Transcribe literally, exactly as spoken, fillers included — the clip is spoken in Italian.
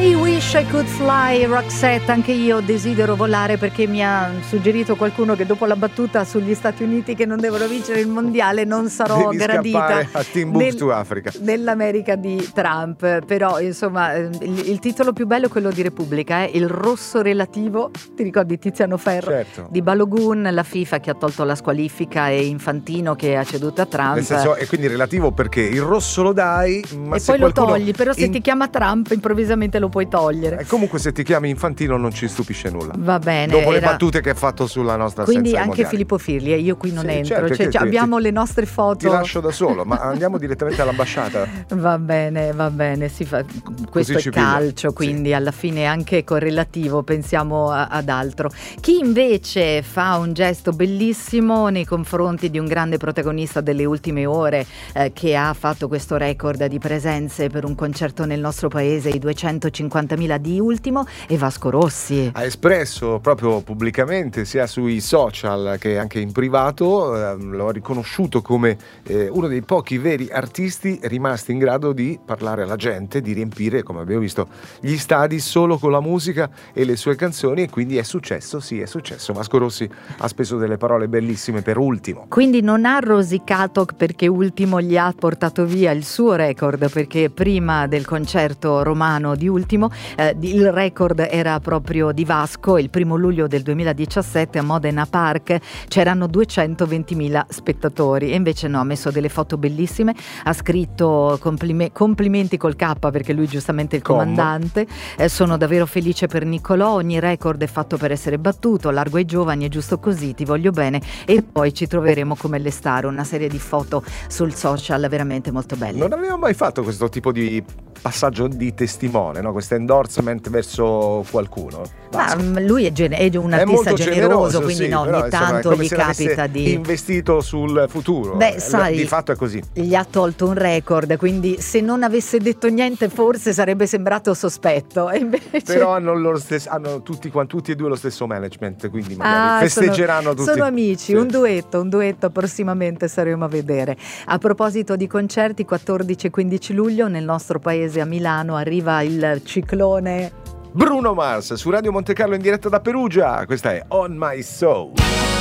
I wish I could fly, Roxette. Anche io desidero volare, perché mi ha suggerito qualcuno che dopo la battuta sugli Stati Uniti che non devono vincere il mondiale non sarò Devi gradita a Timbuktu, nel, Africa, nell'America di Trump. Però insomma il, il titolo più bello è quello di Repubblica, è il rosso relativo, ti ricordi Tiziano Ferro? Certo. Di Balogun, la FIFA che ha tolto la squalifica e Infantino che ha ceduto a Trump. Nel senso, e quindi relativo perché il rosso lo dai, ma e se poi qualcuno lo togli, però se in... ti chiama Trump improvvisamente lo puoi togliere. E comunque se ti chiami Infantino non ci stupisce nulla. Va bene. Dopo era... le battute che ha fatto sulla nostra Quindi assenza ai anche mondiali. Filippo Firli, e io qui non sì, entro, certo, cioè, ti, cioè, abbiamo ti, le nostre foto. Ti lascio da solo, ma andiamo direttamente all'ambasciata. Va bene, va bene, si fa... questo Così è calcio, piglia. quindi sì. alla fine è anche correlativo, pensiamo a, ad altro. Chi invece fa un gesto bellissimo nei confronti di un grande protagonista delle ultime ore, eh, che ha fatto questo record di presenze per un concerto nel nostro paese, i duecentocinquantamila di Ultimo, è Vasco Rossi. Ha espresso proprio pubblicamente, sia sui social che anche in privato, eh, lo ha riconosciuto come eh, uno dei pochi veri artisti rimasti in grado di parlare alla gente, di riempire, come abbiamo visto, gli stadi solo con la musica e le sue canzoni, e quindi è successo, sì è successo. Vasco Rossi ha speso delle parole bellissime per Ultimo. Quindi non ha rosicato perché Ultimo gli ha portato via il suo record, perché prima del concerto romano di Ultimo eh, il record era proprio di Vasco. Il primo luglio del duemiladiciassette a Modena Park c'erano duecentoventimila spettatori, e invece no, ha messo delle foto bellissime, ha scritto complime- complimenti col K, perché lui giustamente è il comandante, eh, sono davvero felice per Niccolò, ogni record è fatto per essere battuto, largo ai giovani, è giusto così, ti voglio bene, e poi ci troveremo come le star. Una serie di foto sul social veramente molto belle. Non avevamo mai fatto questo tipo di passaggio di testimone, no? Questo endorsement verso qualcuno. Ma lui è, gen- è un è artista molto generoso, generoso, quindi sì, no, però, ogni insomma, tanto è come gli se capita di investito sul futuro. Beh, sai, di fatto è così. Gli ha tolto un record, quindi se non avesse detto niente forse sarebbe sembrato sospetto, e invece... Però hanno, loro stessi, hanno tutti, tutti e due lo stesso management, quindi magari ah, festeggeranno sono, tutti. Sono amici, sì. un duetto, un duetto prossimamente saremo a vedere. A proposito di concerti, quattordici e quindici luglio nel nostro paese a Milano arriva il ciclone Bruno Mars su Radio Monte Carlo in diretta da Perugia. Questa è On My Soul.